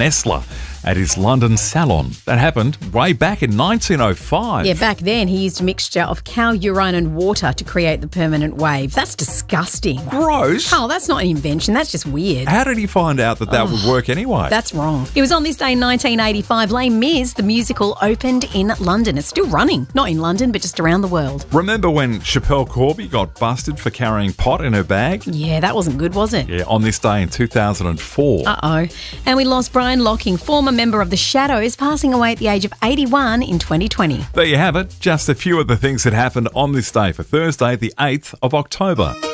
Nessler at his London salon. That happened way back in 1905. Yeah, back then he used a mixture of cow urine and water to create the permanent wave. That's disgusting. Gross. Oh, that's not an invention. That's just weird. How did he find out that would work anyway? That's wrong. It was on this day in 1985, Les Mis, the musical, opened in London. It's still running. Not in London, but just around the world. Remember when Schapelle Corby got busted for carrying pot in her bag? Yeah, that wasn't good, was it? Yeah, on this day in 2004. Uh-oh. And we lost Brian Locking, former member of The Shadows, passing away at the age of 81 in 2020. There you have it. Just a few of the things that happened on this day for Thursday, the 8th of October.